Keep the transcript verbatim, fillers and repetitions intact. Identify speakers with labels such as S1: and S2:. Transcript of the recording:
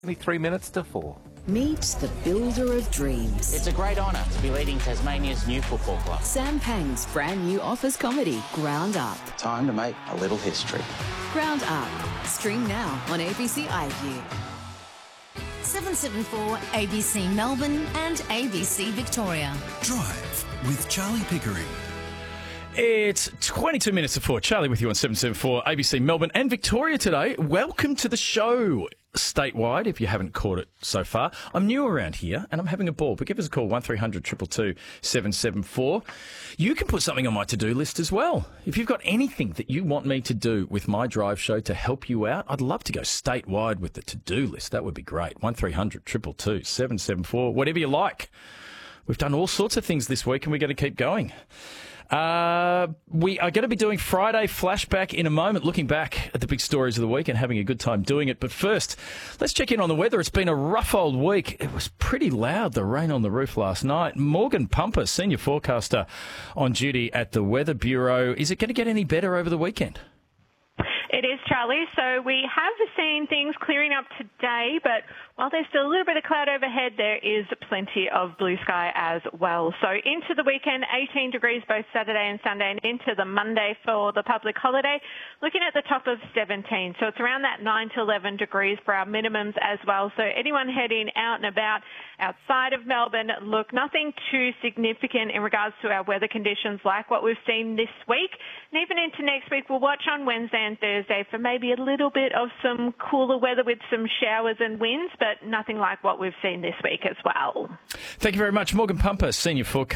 S1: Only three minutes to four.
S2: Meet the builder of dreams.
S3: It's a great honour to be leading Tasmania's new football club.
S2: Sam Pang's brand new office comedy, Ground Up.
S4: Time to make a little history.
S2: Ground Up. Stream now on A B C iView.
S5: seven seven four A B C Melbourne and A B C Victoria.
S6: Drive with Charlie Pickering.
S7: It's twenty-two minutes to four. Charlie with you on seven seven four A B C Melbourne and Victoria today. Welcome to the show statewide, if you haven't caught it so far. I'm new around here and I'm having a ball, but give us a call, one three hundred two two two seven seven four. You can put something on my to-do list as well. If you've got anything that you want me to do with my drive show to help you out, I'd love to go statewide with the to-do list. That would be great. one three hundred two two two seven seven four, whatever you like. We've done all sorts of things this week and we're going to keep going. Uh, we are going to be doing Friday Flashback in a moment, looking back at the big stories of the week and having a good time doing it. But first, let's check in on the weather. It's been a rough old week. It was pretty loud, the rain on the roof last night. Morgan Pumper, senior forecaster on duty at the Weather Bureau. Is it going to get any better over the weekend?
S8: It is, Charlie. So we have seen things clearing up today, but while there's still a little bit of cloud overhead, there is plenty of blue sky as well. So into the weekend, eighteen degrees both Saturday and Sunday, and into the Monday for the public holiday, looking at the top of seventeen. So it's around that nine to eleven degrees for our minimums as well. So anyone heading out and about outside of Melbourne, look, nothing too significant in regards to our weather conditions like what we've seen this week. And even into next week, we'll watch on Wednesday and Thursday for maybe a little bit of some cooler weather with some showers and winds, but nothing like what we've seen this week as well.
S7: Thank you very much, Morgan Pumper, senior forecaster.